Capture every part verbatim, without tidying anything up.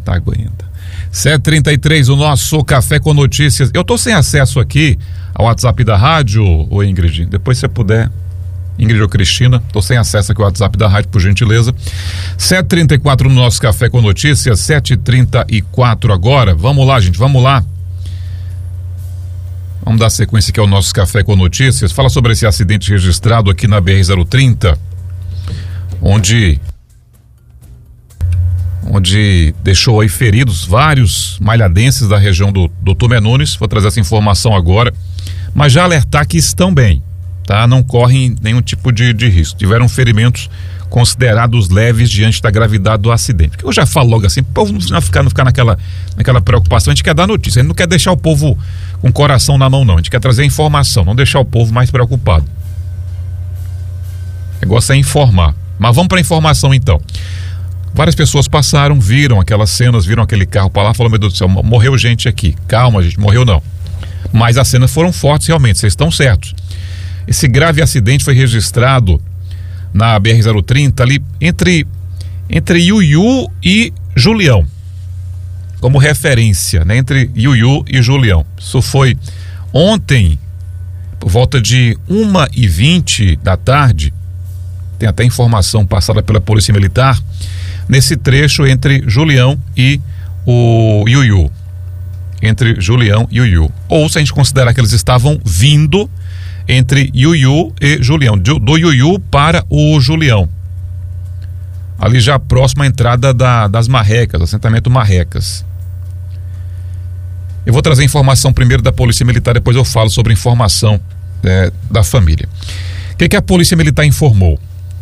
tanta água ainda. sete e trinta e três, o nosso Café com Notícias. Eu tô sem acesso aqui ao WhatsApp da rádio, ô Ingrid. Depois, se você puder, Ingrid ou Cristina, tô sem acesso aqui ao WhatsApp da rádio, por gentileza. sete e trinta e quatro no nosso Café com Notícias, sete e trinta e quatro agora. Vamos lá, gente, vamos lá. Vamos dar sequência aqui ao nosso Café com Notícias. Fala sobre esse acidente registrado aqui na B R zero trinta, onde onde deixou aí feridos vários malhadenses da região do doutor Nunes. Vou trazer essa informação agora, mas já alertar que estão bem, tá? Não correm nenhum tipo de, de risco. Tiveram ferimentos considerados leves diante da gravidade do acidente. Eu já falo logo assim, o povo não ficar, não ficar naquela, naquela preocupação. A gente quer dar notícia, a gente não quer deixar o povo com o coração na mão, não. A gente quer trazer informação, não deixar o povo mais preocupado. O negócio é informar. Mas vamos para a informação então. Várias pessoas passaram, viram aquelas cenas, viram aquele carro para lá, falaram: meu Deus do céu, morreu gente aqui. Calma, gente, morreu não. Mas as cenas foram fortes realmente, vocês estão certos. Esse grave acidente foi registrado na B R zero trinta, ali entre, entre Iuiú e Julião. Como referência, né? Entre Iuiú e Julião. Isso foi ontem, por volta de uma e vinte da tarde. Tem até informação passada pela Polícia Militar, nesse trecho entre Julião e o Iuiú. Entre Julião e Iuiú. Ou, se a gente considerar que eles estavam vindo entre Iuiú e Julião, do, do Iuiú para o Julião, ali já próximo à entrada da, das Marrecas, assentamento Marrecas. Eu vou trazer informação primeiro da Polícia Militar, depois eu falo sobre informação é, da família. O que, que a Polícia Militar informou?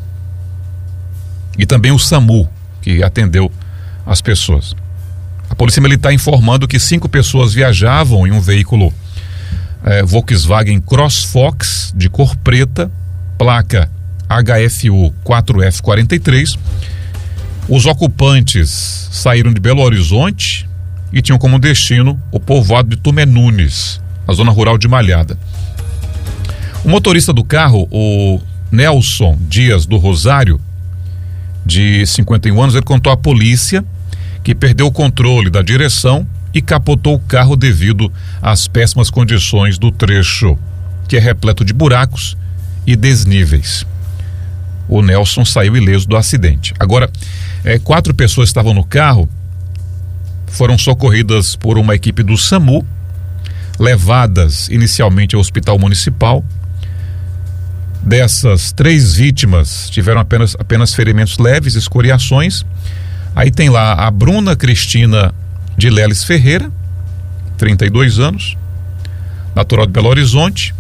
E também o SAMU, que atendeu as pessoas. A Polícia Militar informando que cinco pessoas viajavam em um veículo É, Volkswagen CrossFox de cor preta, placa H F U quatro F quarenta e três. Os ocupantes saíram de Belo Horizonte e tinham como destino o povoado de Tomé Nunes, na zona rural de Malhada. O motorista do carro, o Nelson Dias do Rosário, de cinquenta e um anos, ele contou à polícia que perdeu o controle da direção e capotou o carro devido às péssimas condições do trecho, que é repleto de buracos e desníveis. O Nelson saiu ileso do acidente. Agora, é, quatro pessoas estavam no carro, foram socorridas por uma equipe do SAMU, levadas inicialmente ao hospital municipal. Dessas, três vítimas tiveram apenas, apenas ferimentos leves, escoriações. Aí tem lá a Bruna Cristina de Leles Ferreira, trinta e dois anos, natural de Belo Horizonte.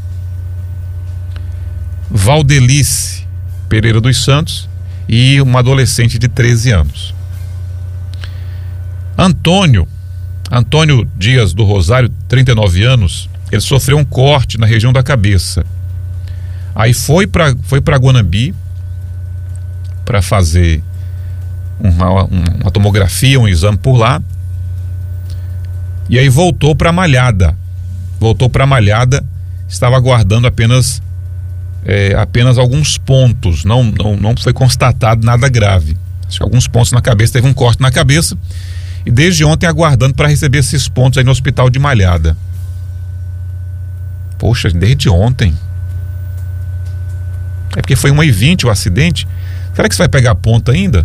Valdelice Pereira dos Santos e uma adolescente de treze anos. Antônio, Antônio Dias do Rosário, trinta e nove anos, ele sofreu um corte na região da cabeça. Aí foi para foi para Guanambi para fazer uma, uma tomografia, um exame por lá. E aí voltou para Malhada, voltou para Malhada, estava aguardando apenas é, apenas alguns pontos, não, não, não foi constatado nada grave. Acho que alguns pontos na cabeça, teve um corte na cabeça, e desde ontem aguardando para receber esses pontos aí no hospital de Malhada. Poxa, desde ontem. É porque foi uma e vinte o acidente. Será que você vai pegar ponta ainda?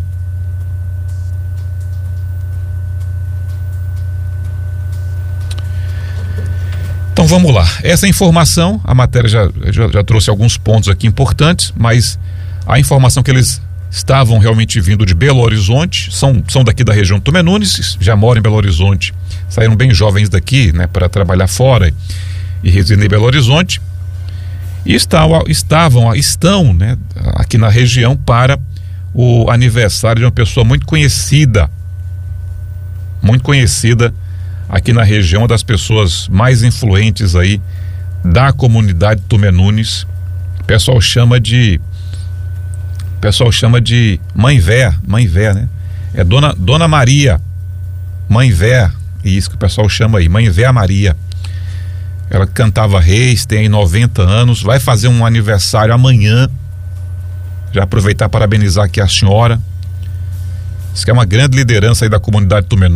Então vamos lá, essa informação, a matéria já, já, já trouxe alguns pontos aqui importantes, mas a informação que eles estavam realmente vindo de Belo Horizonte, são, são daqui da região do Tomé Nunes, já moram em Belo Horizonte, saíram bem jovens daqui, né, para trabalhar fora e residir em Belo Horizonte, e estavam, estavam estão, né, aqui na região para o aniversário de uma pessoa muito conhecida, muito conhecida aqui na região, uma das pessoas mais influentes aí da comunidade Tomé Nunes. O pessoal chama de o pessoal chama de Mãe Vé, Mãe Vé, né? É Dona, Dona Maria, Mãe Vé, isso que o pessoal chama aí, Mãe Vé Maria. Ela cantava reis, tem aí noventa anos, vai fazer um aniversário amanhã. Já aproveitar para parabenizar aqui a senhora. Isso que é uma grande liderança aí da comunidade Tomé Nunes.